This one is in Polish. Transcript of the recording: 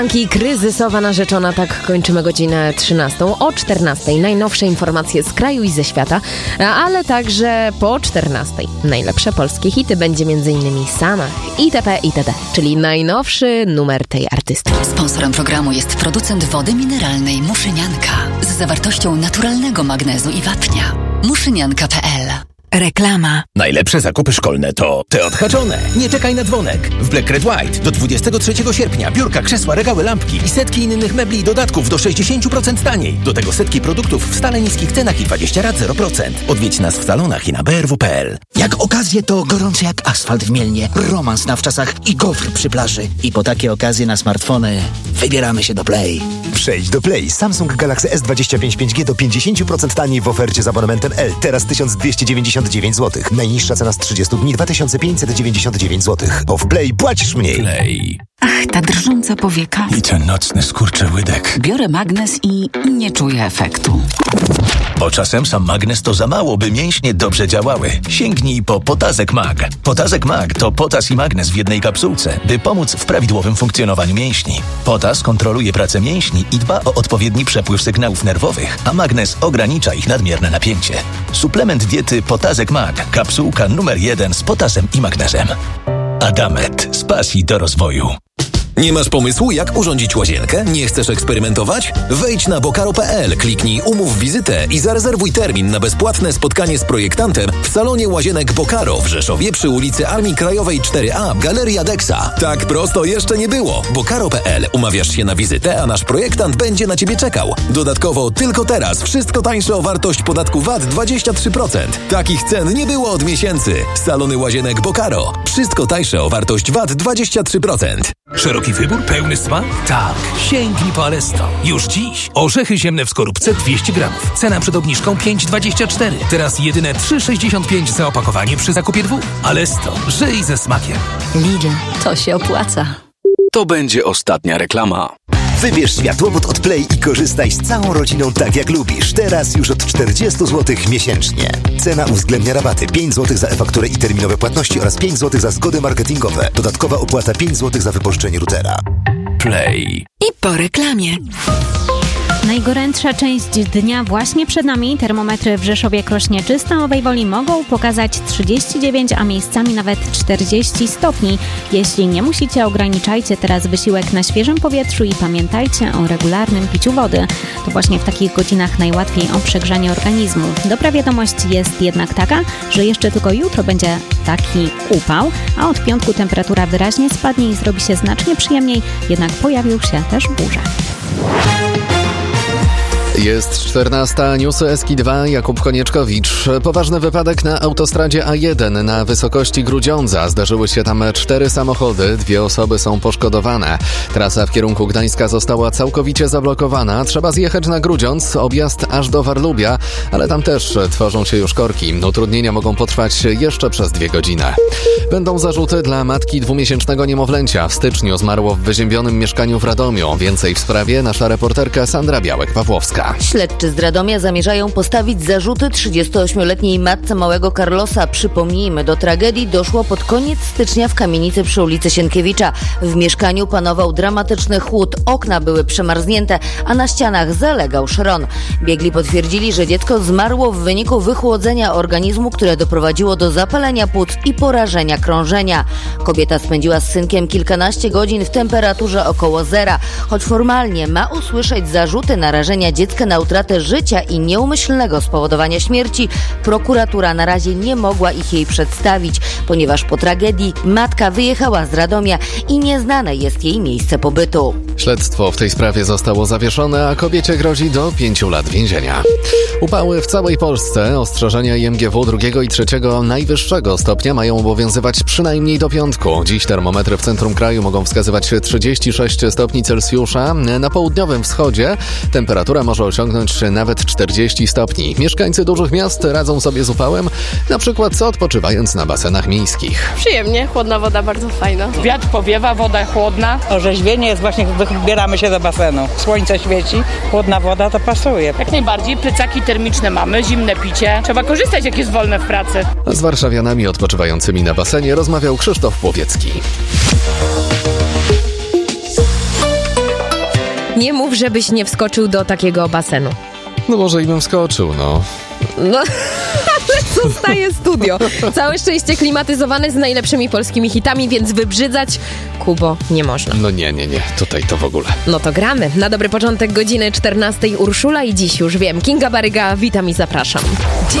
Kryzysowa narzeczona, tak kończymy godzinę 13. O 14. najnowsze informacje z kraju i ze świata, ale także po 14. najlepsze polskie hity będzie m.in. Samach, itp., itd., czyli najnowszy numer tej artystki. Sponsorem programu jest producent wody mineralnej Muszynianka z zawartością naturalnego magnezu i wapnia. Muszynianka.pl. Reklama. Najlepsze zakupy szkolne to te odhaczone. Nie czekaj na dzwonek. W Black Red White do 23 sierpnia biurka, krzesła, regały, lampki i setki innych mebli i dodatków do 60% taniej. Do tego setki produktów w stale niskich cenach i 20 rat 0%. Odwiedź nas w salonach i na brw.pl. Jak okazje to gorące jak asfalt w Mielnie, romans na wczasach i gofr przy plaży. I po takie okazje na smartfony wybieramy się do Play. Przejdź do Play. Samsung Galaxy S25 5G do 50% taniej w ofercie z abonamentem L. Teraz 1299 zł. Najniższa cena z 30 dni 2599 zł. Bo w Play płacisz mniej. Play. Ach, ta drżąca powieka. I ten nocny skurczyłydek. Biorę magnes i nie czuję efektu. Bo czasem sam magnes to za mało, by mięśnie dobrze działały. Sięgnij po Potazek Mag. Potazek Mag to potas i magnes w jednej kapsułce, by pomóc w prawidłowym funkcjonowaniu mięśni. Potas kontroluje pracę mięśni i dba o odpowiedni przepływ sygnałów nerwowych, a magnes ogranicza ich nadmierne napięcie. Suplement diety Potazek Mag. Kapsułka numer 1 z potasem i magnezem. Adamet. Z pasji do rozwoju. Nie masz pomysłu, jak urządzić łazienkę? Nie chcesz eksperymentować? Wejdź na bokaro.pl, kliknij umów wizytę i zarezerwuj termin na bezpłatne spotkanie z projektantem w salonie łazienek Bokaro w Rzeszowie przy ulicy Armii Krajowej 4A, Galeria Dexa. Tak prosto jeszcze nie było. Bokaro.pl. Umawiasz się na wizytę, a nasz projektant będzie na Ciebie czekał. Dodatkowo tylko teraz wszystko tańsze o wartość podatku VAT 23%. Takich cen nie było od miesięcy. Salony łazienek Bokaro. Wszystko tańsze o wartość VAT 23%. Szeroki wybór, pełny smak? Tak. Sięgnij po Alesto. Już dziś. Orzechy ziemne w skorupce 200 gramów. Cena przed obniżką 5,24. Teraz jedyne 3,65 za opakowanie przy zakupie 2. Alesto. Żyj ze smakiem. Lidl. To się opłaca. To będzie ostatnia reklama. Wybierz światłowód od Play i korzystaj z całą rodziną tak jak lubisz. Teraz już od 40 zł miesięcznie. Cena uwzględnia rabaty 5 zł za e-fakturę i terminowe płatności oraz 5 zł za zgody marketingowe. Dodatkowa opłata 5 zł za wypożyczenie routera. Play. I po reklamie. Najgorętsza część dnia właśnie przed nami. Termometry w Rzeszowie, Krośnie czy Stalowej Woli mogą pokazać 39, a miejscami nawet 40 stopni. Jeśli nie musicie, ograniczajcie teraz wysiłek na świeżym powietrzu i pamiętajcie o regularnym piciu wody. To właśnie w takich godzinach najłatwiej o przegrzanie organizmu. Dobra wiadomość jest jednak taka, że jeszcze tylko jutro będzie taki upał, a od piątku temperatura wyraźnie spadnie i zrobi się znacznie przyjemniej, jednak pojawił się też burze. Jest 14, newsy Eski 2, Jakub Konieczkowicz. Poważny wypadek na autostradzie A1 na wysokości Grudziądza. Zdarzyły się tam 4 samochody, 2 osoby są poszkodowane. Trasa w kierunku Gdańska została całkowicie zablokowana. Trzeba zjechać na Grudziądz, objazd aż do Warlubia, ale tam też tworzą się już korki. Utrudnienia mogą potrwać jeszcze przez 2 godziny. Będą zarzuty dla matki 2-miesięcznego niemowlęcia. W styczniu zmarło w wyziębionym mieszkaniu w Radomiu. Więcej w sprawie nasza reporterka Sandra Białek-Pawłowska. Śledczy z Radomia zamierzają postawić zarzuty 38-letniej matce małego Carlosa. Przypomnijmy, do tragedii doszło pod koniec stycznia w kamienicy przy ulicy Sienkiewicza. W mieszkaniu panował dramatyczny chłód, okna były przemarznięte, a na ścianach zalegał szron. Biegli potwierdzili, że dziecko zmarło w wyniku wychłodzenia organizmu, które doprowadziło do zapalenia płuc i porażenia krążenia. Kobieta spędziła z synkiem kilkanaście godzin w temperaturze około zera. Choć formalnie ma usłyszeć zarzuty narażenia dziecka na utratę życia i nieumyślnego spowodowania śmierci, prokuratura na razie nie mogła ich jej przedstawić, ponieważ po tragedii matka wyjechała z Radomia i nieznane jest jej miejsce pobytu. Śledztwo w tej sprawie zostało zawieszone, a kobiecie grozi do 5 lat więzienia. Upały w całej Polsce. Ostrzeżenia IMGW 2. i 3. najwyższego stopnia mają obowiązywać przynajmniej do piątku. Dziś termometry w centrum kraju mogą wskazywać 36 stopni Celsjusza. Na południowym wschodzie temperatura może osiągnąć nawet 40 stopni. Mieszkańcy dużych miast radzą sobie z upałem, na przykład odpoczywając na basenach miejskich. Przyjemnie, chłodna woda, bardzo fajna. Wiatr powiewa, woda chłodna. Orzeźwienie jest właśnie, wybieramy się do basenu. Słońce świeci, chłodna woda to pasuje. Jak najbardziej, plecaki termiczne mamy, zimne picie. Trzeba korzystać, jak jest wolne w pracy. Z warszawianami odpoczywającymi na basenie rozmawiał Krzysztof Płowiecki. Nie mów, żebyś nie wskoczył do takiego basenu. No może i bym wskoczył, no. No, ale zostaje studio. Całe szczęście klimatyzowane z najlepszymi polskimi hitami, więc wybrzydzać, Kubo, nie można. No nie, tutaj to w ogóle. No to gramy. Na dobry początek godziny 14 Urszula i dziś już wiem. Kinga Baryga, witam i zapraszam.